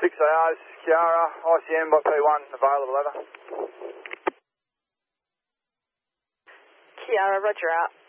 6AR, this is Kiara, ICM by P1, available, over. Kiara, roger out.